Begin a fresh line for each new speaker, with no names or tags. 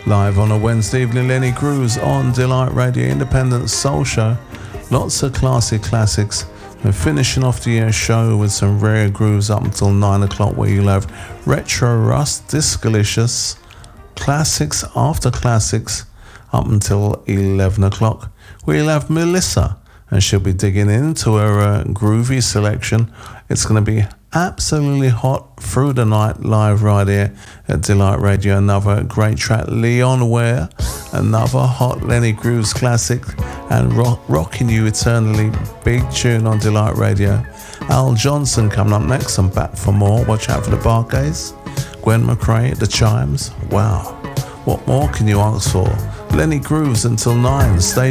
Live on a Wednesday evening, Lenny Grooves on Delight Radio, independent soul show. Lots of classy classics. And finishing off the year show with some rare grooves up until 9 o'clock, where you'll have Retro Rust, Discolicious, classics after classics up until 11 o'clock, where you'll have Melissa, and she'll be digging into her groovy selection. It's going to be absolutely hot through the night, live right here at Delight Radio. Another great track, Leon Ware, another hot Lenny Grooves classic, and rocking you eternally. Big tune on Delight Radio. Al Johnson coming up next, and back for more. Watch out for the Barclays. Gwen McRae, the Chimes. Wow, what more can you ask for? Lenny Grooves until 9. Stay